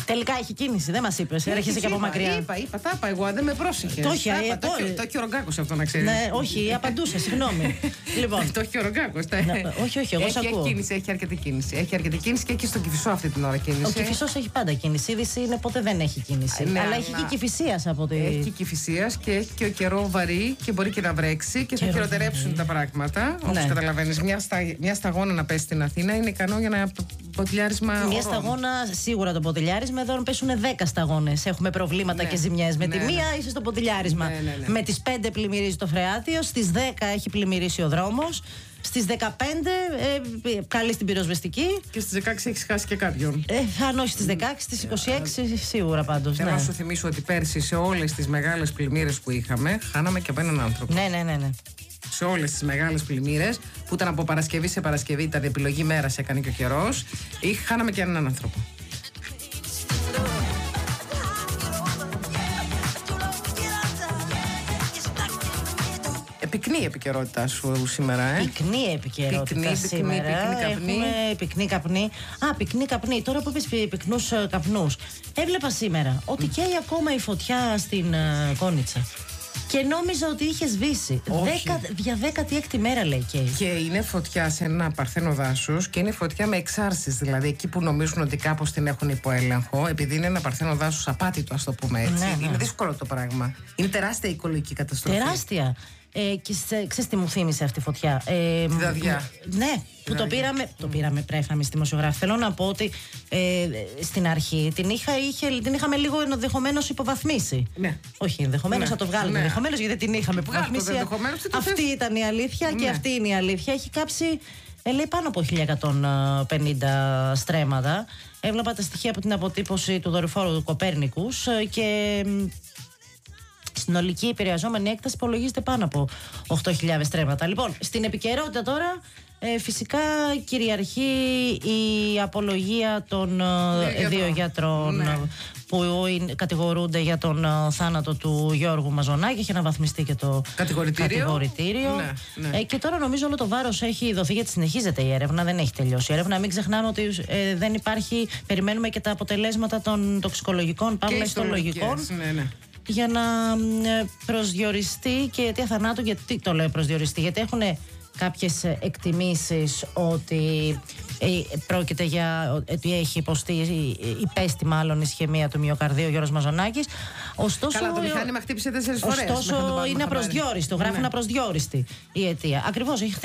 Τελικά έχει κίνηση, δεν μας είπες. Έρχεσαι και από μακριά. Είπα, τα είπα εγώ, δεν με πρόσεχες. Το έχει, το έχει ο Ρογκάκος αυτό να ξέρεις. Ναι, όχι, απαντούσα, συγγνώμη. Λοιπόν. Το έχει ο Ρογκάκος. Όχι, εγώ σ' ακούω. Έχει αρκετή κίνηση. Έχει αρκετή κίνηση και έχει στον Κηφισό αυτή την ώρα κίνηση. Ο Κηφισός έχει πάντα κίνηση. Η Είδηση είναι πότε δεν έχει κίνηση. Ναι, αλλά έχει και Κηφισίας από τη. Έχει Κηφισίας και έχει και ο καιρό βαρύ και μπορεί και να βρέξει και θα χειροτερέψουν τα πράγματα. Όπως καταλαβαίνεις, μια σταγόνα να πέσει στην Αθήνα είναι ικανό για ένα ποτηλιάρισμα. Μια σταγόνα, σίγουρα το ποτηλιάρισμα. Εδώ πέσουν 10 σταγόνες. Έχουμε προβλήματα και ζημιές. Με τη μία είσαι στο ποτηλιάρισμα. Με τις 5 πλημμυρίζει το φρεάτιο. Στις 10 έχει πλημμυρίσει ο δρόμος. Στις 15 καλείς την πυροσβεστική. Και στις 16 έχεις χάσει και κάποιον. Αν όχι στις 16, στις 26 σίγουρα πάντως. Θέλω να σου θυμίσω ότι πέρσι σε όλες τις μεγάλες πλημμύρες που είχαμε, χάναμε και από έναν άνθρωπο. Ναι. Σε όλες τις μεγάλες πλημμύρες που ήταν από Παρασκευή σε Παρασκευή, ήταν επιλογή μέρας, έκανε και ο καιρός, χάναμε και έναν άνθρωπο. Πυκνή η επικαιρότητά σου σήμερα, Πυκνή επικαιρότητα σήμερα. Πυκνή καπνή. Πυκνή καπνή. Τώρα που είπες πυκνούς καπνούς, έβλεπα σήμερα ότι καίει ακόμα η φωτιά στην Κόνιτσα. Και νόμιζα ότι είχε σβήσει. Για 16η μέρα λέει καίει. Και είναι φωτιά σε ένα παρθένο δάσος και είναι φωτιά με εξάρσεις. Δηλαδή εκεί που νομίζουν ότι κάπως την έχουν υπό έλεγχο, επειδή είναι ένα παρθένο δάσος απάτητο, ας το πούμε έτσι. Ναι. Είναι δύσκολο το πράγμα. Είναι τεράστια οικολογική καταστροφή. Τεράστια. Και ξέρεις τι μου θύμισε αυτή η φωτιά. Τη Δαδιά. Ναι, που το πήραμε πρέφαμε στη δημοσιογράφη. Θέλω να πω ότι στην αρχή την είχαμε λίγο ενδεχομένως υποβαθμίσει. Ναι. Όχι ενδεχομένως, θα το βγάλουμε ενδεχομένως, γιατί την είχαμε υποβαθμίσει. Αυτή ήταν η αλήθεια και αυτή είναι η αλήθεια. Έχει κάψει, λέει, πάνω από 1150 στρέμματα. Έβλεπα τα στοιχεία από την αποτύπωση του δορυφόρου του Κοπέρνικους και συνολική επηρεαζόμενη έκταση υπολογίζεται πάνω από 8.000 στρέμματα. Λοιπόν, στην επικαιρότητα τώρα φυσικά κυριαρχεί η απολογία των δύο γιατρών που κατηγορούνται για τον θάνατο του Γιώργου Μαζονάκη. Έχει αναβαθμιστεί και το κατηγορητήριο. Και τώρα νομίζω όλο το βάρος έχει δοθεί, γιατί συνεχίζεται η έρευνα, δεν έχει τελειώσει η έρευνα. Μην ξεχνάμε ότι δεν υπάρχει, περιμένουμε και τα αποτελέσματα των τοξικολογικών, ιστολογικών. Για να προσδιοριστεί και αιτία θανάτου. Γιατί το λέω προσδιοριστεί? Γιατί έχουν κάποιες εκτιμήσεις ότι πρόκειται για ότι έχει υπέστη μάλλον ισχυμία του μυοκαρδίου ο Γιώργος Μαζονάκης. Ωστόσο, καλά, το μηχάνημα χτύπησε 4 φορές. Ωστόσο είναι απροσδιόριστο. Γράφουν απροσδιόριστη η αιτία. Ακριβώς, έχει